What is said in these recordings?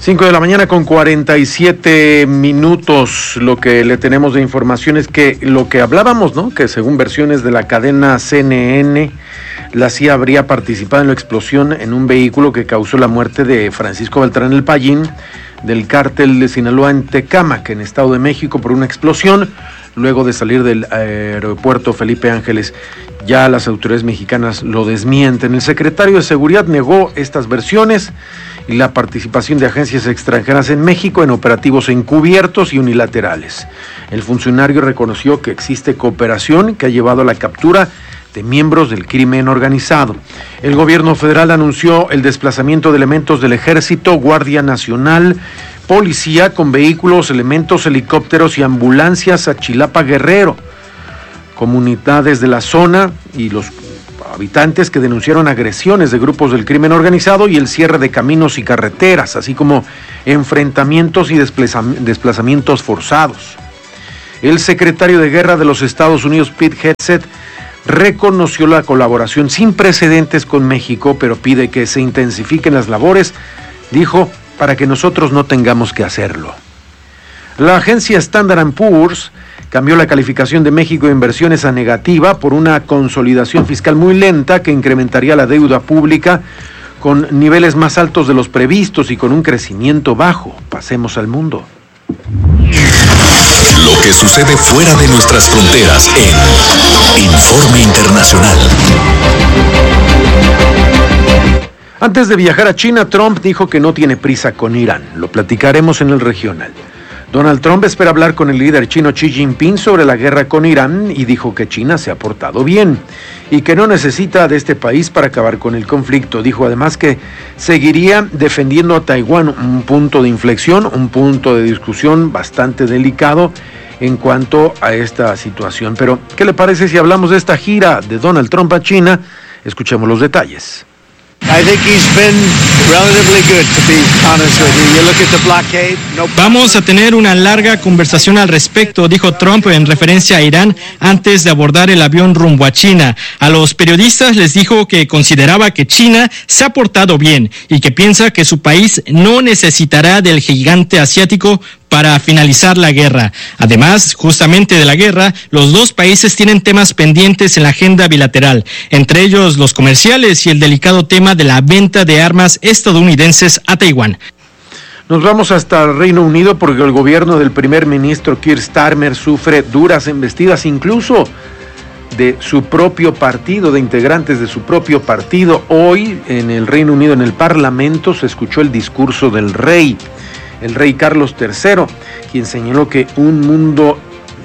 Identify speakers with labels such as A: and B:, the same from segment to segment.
A: 5:47 a.m. Lo que le tenemos de información es que lo que hablábamos, ¿no? Que según versiones de la cadena CNN, la CIA habría participado en la explosión en un vehículo que causó la muerte de Francisco Beltrán El Payín, del cártel de Sinaloa en Tecámac, en Estado de México, por una explosión luego de salir del aeropuerto Felipe Ángeles. Ya las autoridades mexicanas lo desmienten. El secretario de Seguridad negó estas versiones y la participación de agencias extranjeras en México en operativos encubiertos y unilaterales. El funcionario reconoció que existe cooperación que ha llevado a la captura de miembros del crimen organizado. El gobierno federal anunció el desplazamiento de elementos del Ejército, Guardia Nacional, Policía con vehículos, elementos, helicópteros y ambulancias a Chilapa, Guerrero. Comunidades de la zona y los habitantes que denunciaron agresiones de grupos del crimen organizado y el cierre de caminos y carreteras, así como enfrentamientos y desplazamientos forzados. El secretario de Guerra de los Estados Unidos, Pete Hegseth, reconoció la colaboración sin precedentes con México, pero pide que se intensifiquen las labores, dijo, para que nosotros no tengamos que hacerlo. La agencia Standard & Poor's cambió la calificación de México de inversiones a negativa por una consolidación fiscal muy lenta que incrementaría la deuda pública con niveles más altos de los previstos y con un crecimiento bajo. Pasemos al mundo.
B: Lo que sucede fuera de nuestras fronteras en Informe Internacional.
A: Antes de viajar a China, Trump dijo que no tiene prisa con Irán. Lo platicaremos en el regional. Donald Trump espera hablar con el líder chino Xi Jinping sobre la guerra con Irán y dijo que China se ha portado bien y que no necesita de este país para acabar con el conflicto. Dijo además que seguiría defendiendo a Taiwán, un punto de inflexión, un punto de discusión bastante delicado en cuanto a esta situación. Pero, ¿qué le parece si hablamos de esta gira de Donald Trump a China? Escuchemos los detalles.
C: Vamos a tener una larga conversación al respecto, dijo Trump en referencia a Irán antes de abordar el avión rumbo a China. A los periodistas les dijo que consideraba que China se ha portado bien y que piensa que su país no necesitará del gigante asiático para finalizar la guerra. Además, justamente de la guerra, los dos países tienen temas pendientes en la agenda bilateral, entre ellos los comerciales y el delicado tema de la venta de armas estadounidenses a Taiwán.
A: Nos vamos hasta el Reino Unido porque el gobierno del primer ministro Keir Starmer sufre duras embestidas, incluso de su propio partido, de integrantes de su propio partido. Hoy en el Reino Unido, en el Parlamento, se escuchó el discurso del rey Carlos III, quien señaló que un mundo,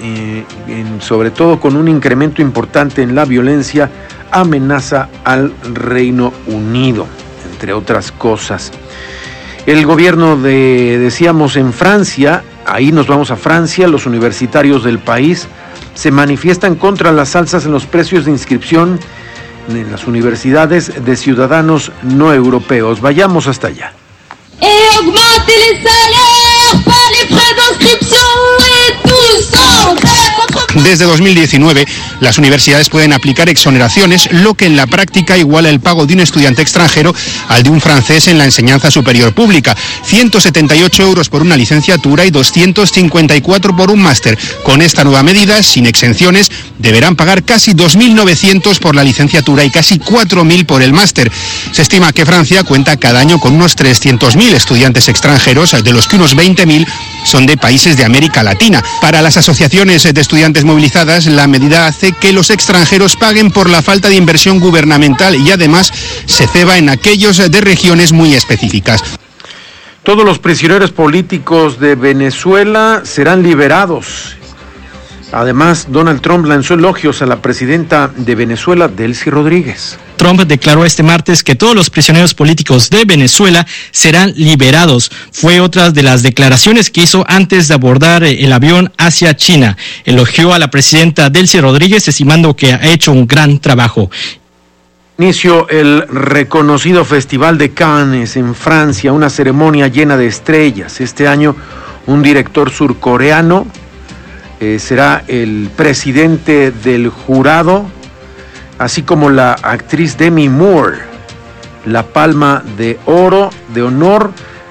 A: sobre todo con un incremento importante en la violencia, amenaza al Reino Unido, entre otras cosas. El gobierno decíamos en Francia, ahí nos vamos a Francia, los universitarios del país se manifiestan contra las alzas en los precios de inscripción en las universidades de ciudadanos no europeos. Vayamos hasta allá.
D: Et augmenter les salaires, pas les frais d'inscription et tout ça.
E: Desde 2019, las universidades pueden aplicar exoneraciones, lo que en la práctica iguala el pago de un estudiante extranjero al de un francés en la enseñanza superior pública. 178 euros por una licenciatura y 254 por un máster. Con esta nueva medida, sin exenciones, deberán pagar casi 2.900 por la licenciatura y casi 4.000 por el máster. Se estima que Francia cuenta cada año con unos 300.000 estudiantes extranjeros, de los que unos 20.000 son de países de América Latina. Para las asociaciones de estudiantes movilizadas, la medida hace que los extranjeros paguen por la falta de inversión gubernamental y además se ceba en aquellos de regiones muy específicas.
A: Todos los prisioneros políticos de Venezuela serán liberados. Además, Donald Trump lanzó elogios a la presidenta de Venezuela, Delcy Rodríguez.
C: Trump declaró este martes que todos los prisioneros políticos de Venezuela serán liberados. Fue otra de las declaraciones que hizo antes de abordar el avión hacia China. Elogió a la presidenta Delcy Rodríguez, estimando que ha hecho un gran trabajo.
A: Inició el reconocido Festival de Cannes en Francia, una ceremonia llena de estrellas. Este año, un director surcoreano será el presidente del jurado, así como la actriz Demi Moore. La Palma de Oro de Honor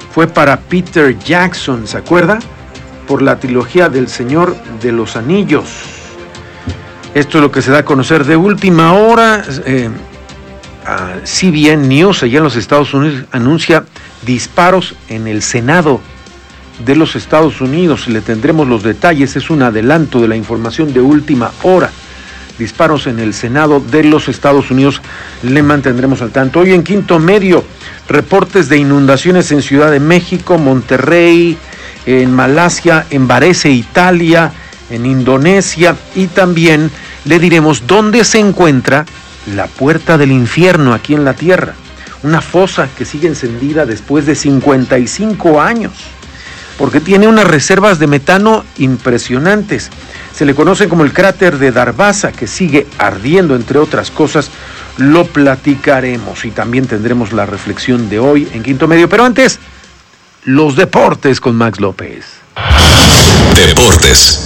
A: fue para Peter Jackson, ¿se acuerda? Por la trilogía del Señor de los Anillos. Esto es lo que se da a conocer de última hora. CBN News, allá en los Estados Unidos, anuncia disparos en el Senado de los Estados Unidos. Le tendremos los detalles, es un adelanto de la información de última hora. Disparos en el Senado de los Estados Unidos, le mantendremos al tanto. Hoy en Quinto Medio, reportes de inundaciones en Ciudad de México, Monterrey, en Malasia, en Varese, Italia, en Indonesia, y también le diremos dónde se encuentra la puerta del infierno aquí en la Tierra, una fosa que sigue encendida después de 55 años, porque tiene unas reservas de metano impresionantes. Se le conoce como el cráter de Darvaza, que sigue ardiendo, entre otras cosas. Lo platicaremos y también tendremos la reflexión de hoy en Quinto Medio. Pero antes, los deportes con Max López.
B: Deportes.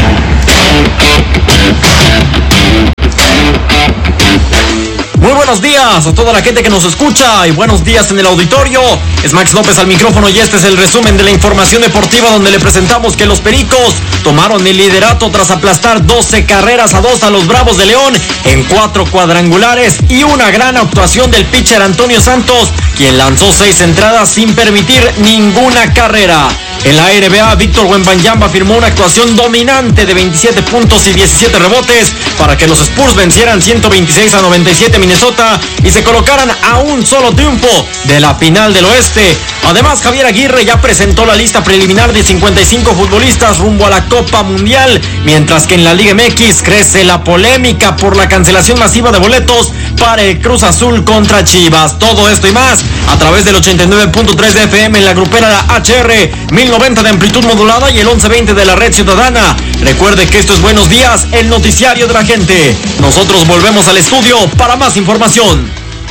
F: Muy buenos días a toda la gente que nos escucha y buenos días en el auditorio. Es Max López al micrófono y este es el resumen de la información deportiva, donde le presentamos que los Pericos tomaron el liderato tras aplastar 12 carreras a 2 a los Bravos de León en 4 cuadrangulares y una gran actuación del pitcher Antonio Santos, quien lanzó 6 entradas sin permitir ninguna carrera. En la NBA, Víctor Wembanyama firmó una actuación dominante de 27 puntos y 17 rebotes para que los Spurs vencieran 126-97 Minnesota y se colocaran a un solo triunfo de la final del oeste. Además, Javier Aguirre ya presentó la lista preliminar de 55 futbolistas rumbo a la Copa Mundial, mientras que en la Liga MX crece la polémica por la cancelación masiva de boletos para el Cruz Azul contra Chivas. Todo esto y más a través del 89.3 de FM en la grupera la HR, 1090 de amplitud modulada y el 1120 de la red ciudadana. Recuerde que esto es Buenos Días, el noticiario de la gente. Nosotros volvemos al estudio para más información.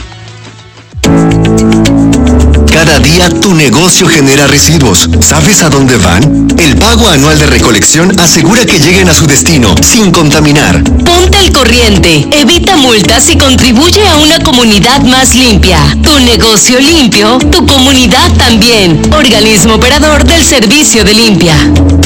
B: Cada día tu negocio genera residuos. ¿Sabes a dónde van? El pago anual de recolección asegura que lleguen a su destino sin contaminar.
G: Ponte al corriente, evita multas y contribuye a una comunidad más limpia. Tu negocio limpio, tu comunidad también. Organismo operador del Servicio de Limpia.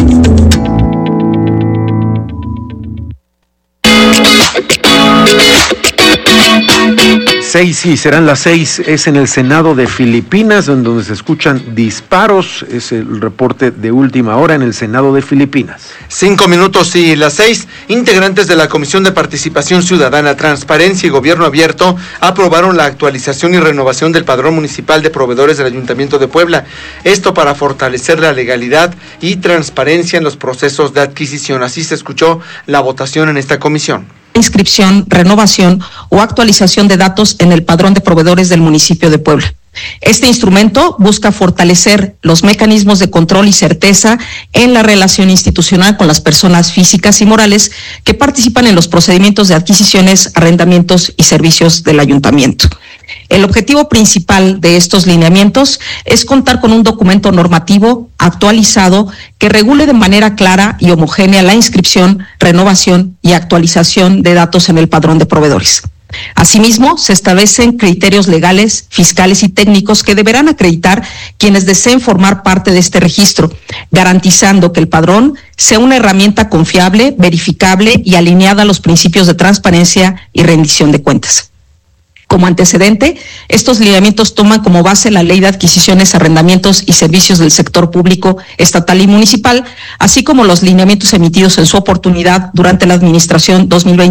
A: Serán las 6, es en el Senado de Filipinas, donde se escuchan disparos. Es el reporte de última hora en el Senado de Filipinas.
H: 5 minutos y las 6, integrantes de la Comisión de Participación Ciudadana, Transparencia y Gobierno Abierto aprobaron la actualización y renovación del Padrón Municipal de Proveedores del Ayuntamiento de Puebla. Esto para fortalecer la legalidad y transparencia en los procesos de adquisición. Así se escuchó la votación en esta comisión.
I: Inscripción, renovación o actualización de datos en el padrón de proveedores del municipio de Puebla. Este instrumento busca fortalecer los mecanismos de control y certeza en la relación institucional con las personas físicas y morales que participan en los procedimientos de adquisiciones, arrendamientos y servicios del ayuntamiento. El objetivo principal de estos lineamientos es contar con un documento normativo actualizado que regule de manera clara y homogénea la inscripción, renovación y actualización de datos en el padrón de proveedores. Asimismo, se establecen criterios legales, fiscales y técnicos que deberán acreditar quienes deseen formar parte de este registro, garantizando que el padrón sea una herramienta confiable, verificable y alineada a los principios de transparencia y rendición de cuentas. Como antecedente, estos lineamientos toman como base la Ley de Adquisiciones, Arrendamientos y Servicios del Sector Público, Estatal y Municipal, así como los lineamientos emitidos en su oportunidad durante la administración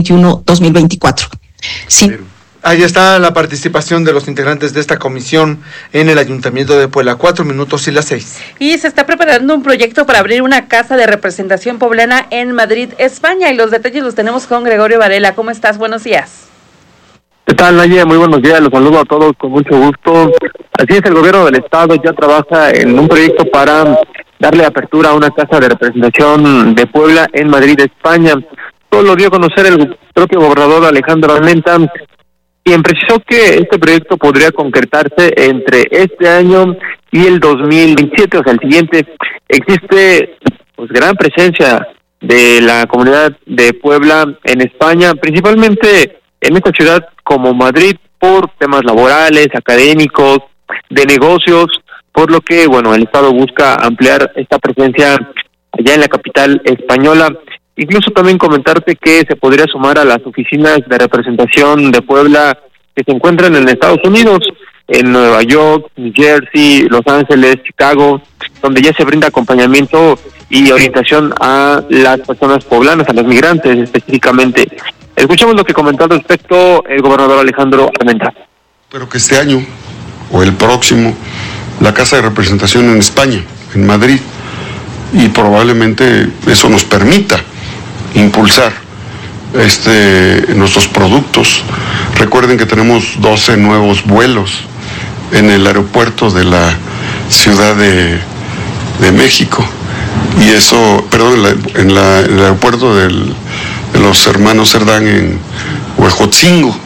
I: 2021-2024. Sí.
H: Ahí está la participación de los integrantes de esta comisión en el Ayuntamiento de Puebla. 4 minutos y las 6.
J: Y se está preparando un proyecto para abrir una casa de representación poblana en Madrid, España. Y los detalles los tenemos con Gregorio Varela. ¿Cómo estás? Buenos días.
K: ¿Qué tal, Naye? Muy buenos días, los saludo a todos con mucho gusto. Así es, el gobierno del estado ya trabaja en un proyecto para darle apertura a una casa de representación de Puebla en Madrid, España. Todo lo dio a conocer el propio gobernador Alejandro Armenta, quien precisó que este proyecto podría concretarse entre este año y el 2027, o sea, el siguiente. Existe pues gran presencia de la comunidad de Puebla en España, principalmente en esta ciudad como Madrid, por temas laborales, académicos, de negocios, por lo que, bueno, el Estado busca ampliar esta presencia allá en la capital española. Incluso también comentarte que se podría sumar a las oficinas de representación de Puebla que se encuentran en Estados Unidos, en Nueva York, New Jersey, Los Ángeles, Chicago, donde ya se brinda acompañamiento y orientación a las personas poblanas, a los migrantes específicamente. Escuchemos lo que comentó al respecto el gobernador Alejandro Armenta.
L: Pero que este año o el próximo la Casa de Representación en España, en Madrid, y probablemente eso nos permita impulsar nuestros productos. Recuerden que tenemos 12 nuevos vuelos en el aeropuerto de la Ciudad de México, y eso, perdón, en el aeropuerto de los hermanos Cerdán en Huejotzingo.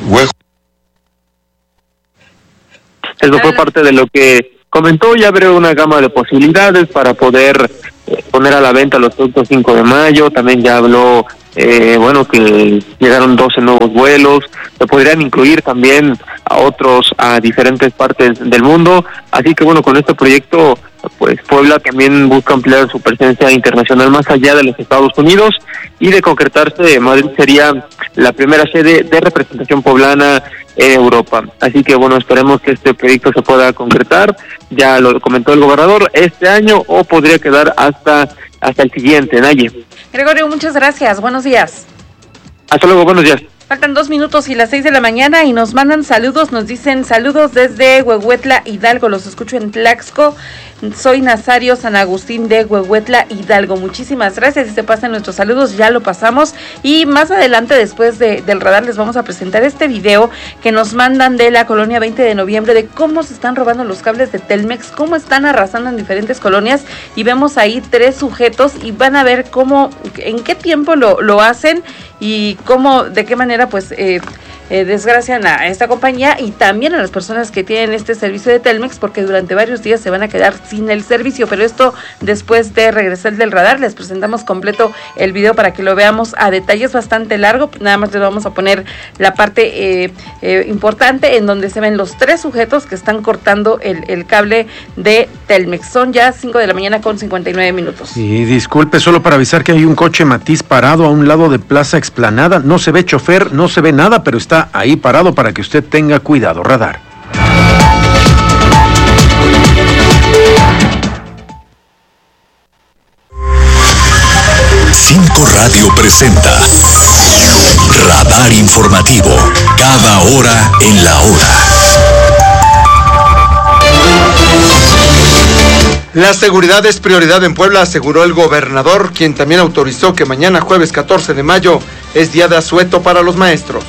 K: Eso fue parte de lo que comentó. Ya abrió una gama de posibilidades para poder poner a la venta los productos 5 de mayo. También ya habló, que llegaron 12 nuevos vuelos. Se podrían incluir también a otros a diferentes partes del mundo. Así que, bueno, con este proyecto, pues Puebla también busca ampliar su presencia internacional más allá de los Estados Unidos, y de concretarse, Madrid sería la primera sede de representación poblana en Europa. Así que, bueno, esperemos que este proyecto se pueda concretar. Ya lo comentó el gobernador, este año, o podría quedar hasta el siguiente. Naye.
J: Gregorio, muchas gracias. Buenos días.
K: Hasta luego, buenos días.
J: Faltan 2 minutos y las 6 de la mañana y nos mandan saludos, nos dicen saludos desde Huehuetla, Hidalgo, los escucho en Tlaxco. Soy Nazario San Agustín de Huehuetla, Hidalgo. Muchísimas gracias, y se pasan nuestros saludos, ya lo pasamos. Y más adelante, después del radar, les vamos a presentar este video que nos mandan de la colonia 20 de noviembre, de cómo se están robando los cables de Telmex, cómo están arrasando en diferentes colonias, y vemos ahí 3 sujetos, y van a ver cómo, en qué tiempo lo hacen, y cómo, de qué manera pues desgracian a esta compañía y también a las personas que tienen este servicio de Telmex, porque durante varios días se van a quedar sin el servicio. Pero esto después de regresar del radar. Les presentamos completo el video para que lo veamos a detalle. Es bastante largo, nada más les vamos a poner la parte importante en donde se ven los 3 sujetos que están cortando el cable de Telmex. Son ya 5 de la mañana con 59 minutos.
A: Y disculpe, solo para avisar que hay un coche Matiz parado a un lado de Plaza Explanada. No se ve chofer, no se ve nada, pero está ahí parado para que usted tenga cuidado. Radar.
B: Cinco Radio presenta Radar Informativo, cada hora en la hora.
H: La seguridad es prioridad en Puebla, aseguró el gobernador, quien también autorizó que mañana, jueves 14 de mayo, es día de asueto para los maestros.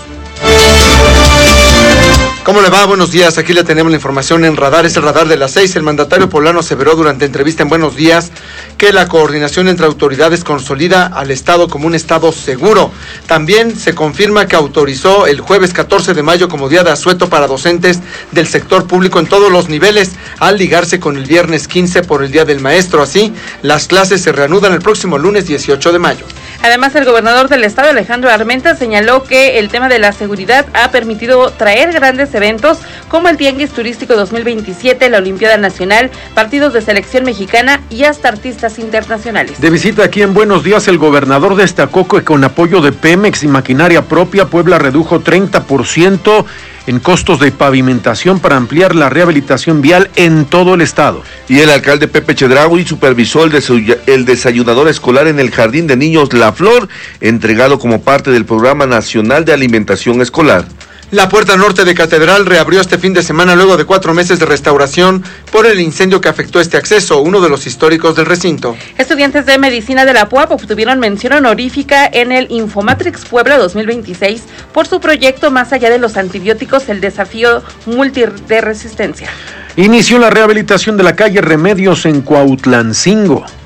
H: ¿Cómo le va? Buenos días, aquí le tenemos la información en Radar, es el Radar de las 6. El mandatario poblano aseveró durante entrevista en Buenos Días que la coordinación entre autoridades consolida al Estado como un Estado seguro. También se confirma que autorizó el jueves 14 de mayo como día de asueto para docentes del sector público en todos los niveles, al ligarse con el viernes 15 por el Día del Maestro. Así, las clases se reanudan el próximo lunes 18 de mayo.
J: Además, el gobernador del estado, Alejandro Armenta, señaló que el tema de la seguridad ha permitido traer grandes eventos como el Tianguis Turístico 2027, la Olimpiada Nacional, partidos de selección mexicana y hasta artistas internacionales.
A: De visita aquí en Buenos Días, el gobernador destacó que con apoyo de Pemex y maquinaria propia, Puebla redujo 30% en costos de pavimentación para ampliar la rehabilitación vial en todo el estado.
M: Y el alcalde Pepe Chedraui supervisó el desayunador escolar en el Jardín de Niños La Flor, entregado como parte del Programa Nacional de Alimentación Escolar.
H: La puerta norte de Catedral reabrió este fin de semana luego de 4 meses de restauración por el incendio que afectó este acceso, uno de los históricos del recinto.
J: Estudiantes de medicina de la UAP obtuvieron mención honorífica en el Infomatrix Puebla 2026 por su proyecto Más allá de los antibióticos, el desafío multi de resistencia.
A: Inició la rehabilitación de la calle Remedios en Cuautlancingo.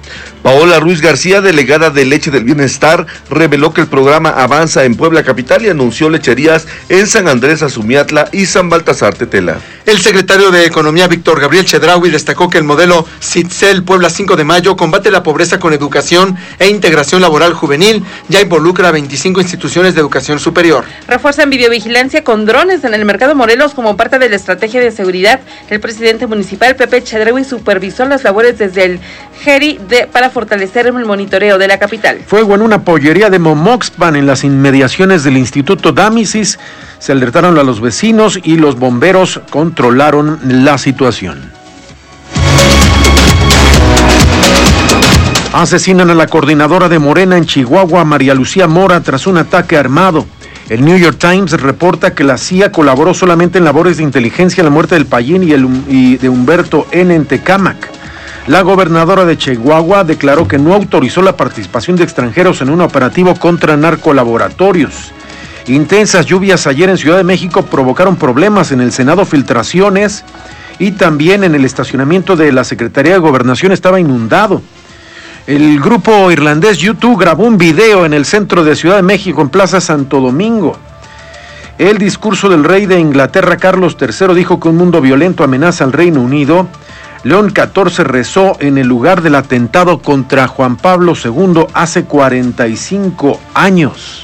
M: Paola Ruiz García, delegada de Leche del Bienestar, reveló que el programa avanza en Puebla Capital y anunció lecherías en San Andrés Azumiatla y San Baltasar Tetela.
H: El secretario de Economía, Víctor Gabriel Chedraui, destacó que el modelo Citzel Puebla 5 de Mayo combate la pobreza con educación e integración laboral juvenil. Ya involucra a 25 instituciones de educación superior.
J: Refuerzan videovigilancia con drones en el Mercado Morelos como parte de la estrategia de seguridad. El presidente municipal, Pepe Chedraui, supervisó las labores desde el GERI para fortalecer el monitoreo de la capital.
A: Fuego en una pollería de Momoxpan en las inmediaciones del Instituto Dámisis. Se alertaron a los vecinos y los bomberos controlaron la situación. Asesinan a la coordinadora de Morena en Chihuahua, María Lucía Mora, tras un ataque armado. El New York Times reporta que la CIA colaboró solamente en labores de inteligencia en la muerte del Payín y de Humberto N. en Tecámac. La gobernadora de Chihuahua declaró que no autorizó la participación de extranjeros en un operativo contra narcolaboratorios. Intensas lluvias ayer en Ciudad de México provocaron problemas en el Senado, filtraciones, y también en el estacionamiento de la Secretaría de Gobernación estaba inundado. El grupo irlandés U2 grabó un video en el centro de Ciudad de México, en Plaza Santo Domingo. El discurso del rey de Inglaterra, Carlos III, dijo que un mundo violento amenaza al Reino Unido. León XIV rezó en el lugar del atentado contra Juan Pablo II hace 45 años.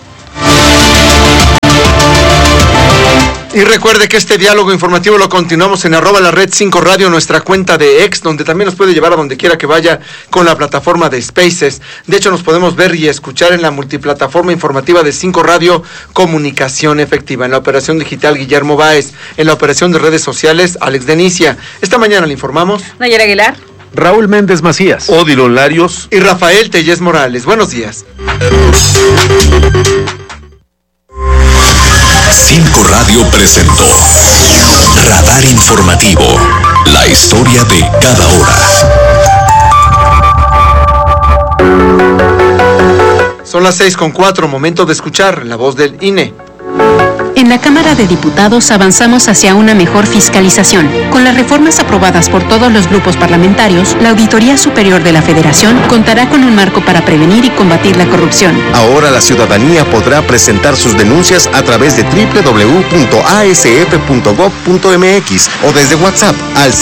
H: Y recuerde que este diálogo informativo lo continuamos en @lared5radio, nuestra cuenta de X, donde también nos puede llevar a donde quiera que vaya con la plataforma de Spaces. De hecho, nos podemos ver y escuchar en la multiplataforma informativa de 5 Radio, Comunicación Efectiva. En la operación digital, Guillermo Báez. En la operación de redes sociales, Alex Denicia. Esta mañana le informamos
J: Nayara Aguilar,
A: Raúl Méndez Macías,
M: Odilon Larios
H: y Rafael Tellez Morales. Buenos días.
B: 5 Radio presentó Radar Informativo, la historia de cada hora.
H: Son las 6:04, momento de escuchar la voz del INE.
N: En la Cámara de Diputados avanzamos hacia una mejor fiscalización. Con las reformas aprobadas por todos los grupos parlamentarios, la Auditoría Superior de la Federación contará con un marco para prevenir y combatir la corrupción.
B: Ahora la ciudadanía podrá presentar sus denuncias a través de www.asf.gov.mx o desde WhatsApp al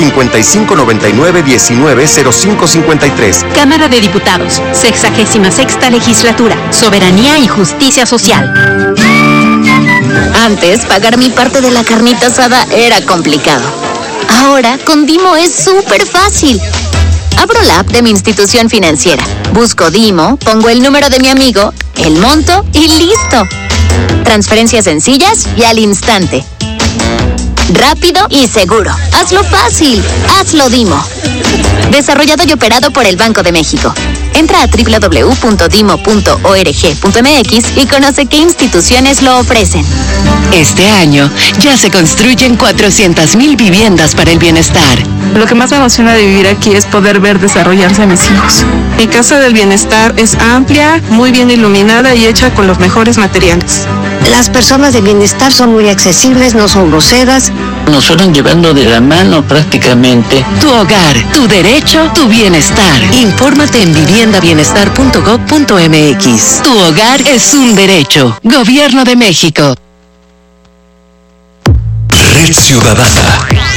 B: 5599-190553.
N: Cámara de Diputados, 66ª Legislatura, Soberanía y Justicia Social.
O: Antes, pagar mi parte de la carnita asada era complicado. Ahora, con Dimo es súper fácil. Abro la app de mi institución financiera, busco Dimo, pongo el número de mi amigo, el monto y listo. Transferencias sencillas y al instante. Rápido y seguro. Hazlo fácil. Hazlo Dimo. Desarrollado y operado por el Banco de México. Entra a www.dimo.org.mx y conoce qué instituciones lo ofrecen.
G: Este año ya se construyen 400,000 viviendas para el bienestar.
P: Lo que más me emociona de vivir aquí es poder ver desarrollarse a mis hijos. Mi casa del bienestar es amplia, muy bien iluminada y hecha con los mejores materiales.
Q: Las personas de bienestar son muy accesibles, no son groseras.
R: Nos fueron llevando de la mano prácticamente.
G: Tu hogar, tu derecho, tu bienestar. Infórmate en viviendabienestar.gov.mx. Tu hogar es un derecho. Gobierno de México.
B: Red Ciudadana.